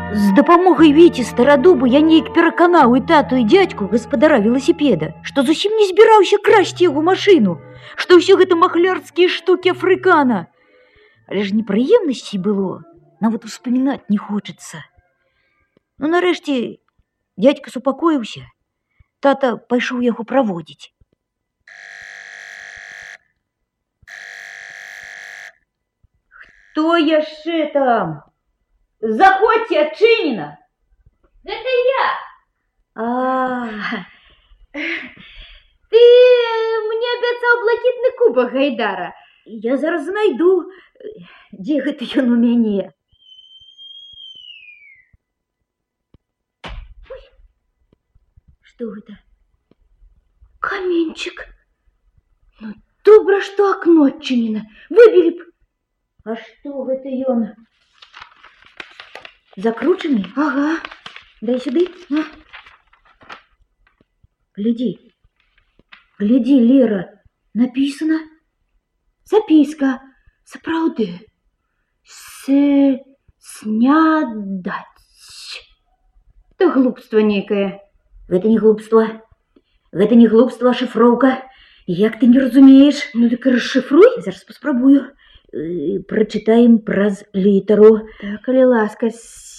З дапамогай Віці Старадубу я неяк пераканаў і тату, і дзядзьку, гаспадара веласіпеда, што зусім не збіраўся красці яго машыну, што ўсё гэта махлярскія штукі Афрыкана. Але ж непрыемнасцей было, нават успамінаць не хочацца. Ну, нарэшце, дзядзька супакоіўся, тата пайшоў яго праводзіць. Хто яшчэ там? Заходзьце, адчынена. Гэта я. Ты мне абяцаў блакітны кубак Гайдара. Я зараз знайду, дзе гэта ён у мяне. Ой, што гэта? Каменчык. Ну, добра, што акно адчынена. Выбілі б. А што гэта ён? Закручаны? Ага. Дай сюды. Гляди. Гляди, Лера. Написано. Записка. Сапраўды. Снядаць. Это глупство некое. Гэта не глупство. Гэта не глупство, а шифроўка. Як ты не разумееш? Ну так расшифруй. Зараз паспрабую. Прочитаем праз літару. Так, калі ласка,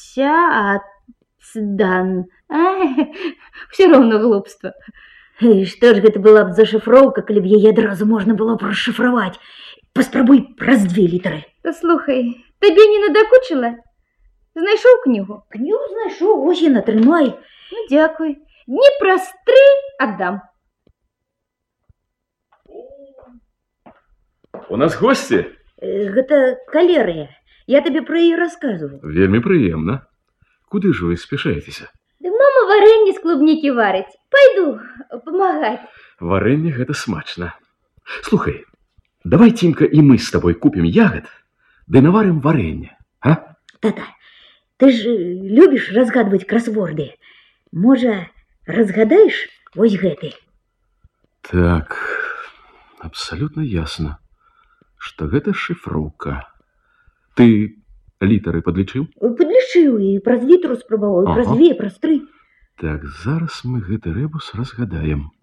сядан. Все равно глупство. Што ж гэта была б за шифроўка, калі б яе адразу можна было б расшифраваць? Паспрабуй праз 2 літары. Та слухай, табе не надакучыла? Знайшоў кнігу? Кнігу знайшоў, ось яна, трымай. Ну, дзякуй. Дні праз 3 аддам. У нас гости? Гэта калерыя. Я табе пра яе расказваў. Вельмі прыемна. Куды ж вы спяшаецеся? Да мама варэнне з клубнікі варыць. Пайду памагаць. Варэнне гэта смачна. Слухай, давай, Тимка, і мы з табой купім ягад, ды наварым варэнне, а? Тата, ты ж любіш разгадваць красворды. Можа, разгадаеш вось гэты? Так, абсолютно ясно, што гэта шифроўка. Ты літары падлічыў? Падлічыў і праз літару спрабаваў, і праз 2, і праз 3. Так, зараз мы гэты рэбус разгадаем.